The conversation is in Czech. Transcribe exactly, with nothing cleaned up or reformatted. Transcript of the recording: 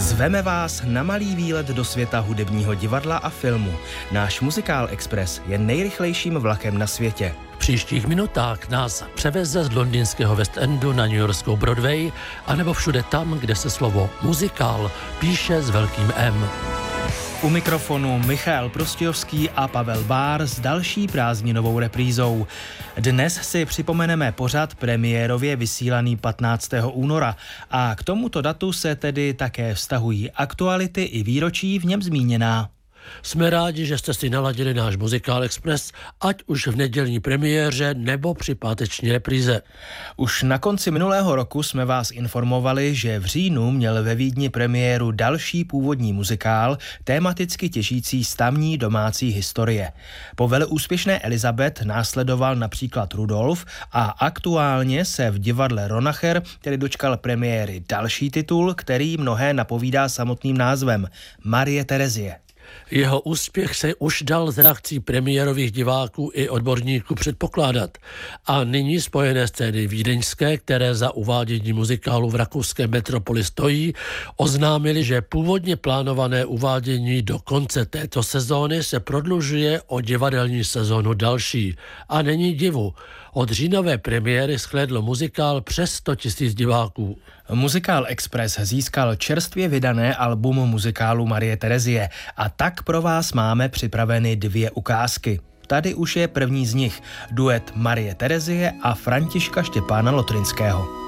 Zveme vás na malý výlet do světa hudebního divadla a filmu. Náš Muzikál Express je nejrychlejším vlakem na světě. V příštích minutách nás převeze z londýnského West Endu na newyorskou Broadway, anebo všude tam, kde se slovo muzikál píše s velkým M. U mikrofonu Michal Prostějovský a Pavel Bár s další prázdninovou reprízou. Dnes si připomeneme pořad premiérově vysílaný patnáctého února a k tomuto datu se tedy také vztahují aktuality i výročí v něm zmíněná. Jsme rádi, že jste si naladili náš Muzikál Express, ať už v nedělní premiéře nebo při páteční repríze. Už na konci minulého roku jsme vás informovali, že v říjnu měl ve Vídni premiéru další původní muzikál, tematicky těžící z tamní domácí historie. Po veleúspěšné Elizabeth následoval například Rudolf a aktuálně se v divadle Ronacher tedy dočkal premiéry další titul, který mnohé napovídá samotným názvem – Marie Terezie. Jeho úspěch se už dal z reakcí premiérových diváků i odborníků předpokládat. A nyní Spojené scény vídeňské, které za uvádění muzikálu v rakouské metropoli stojí, oznámili, že původně plánované uvádění do konce této sezóny se prodlužuje o divadelní sezónu další. A není divu. Od říjnové premiéry shlédl muzikál přes sto tisíc diváků. Muzikál Express získal čerstvě vydané album muzikálu Marie Terezie a tak pro vás máme připraveny dvě ukázky. Tady už je první z nich, duet Marie Terezie a Františka Štěpána Lotrinského.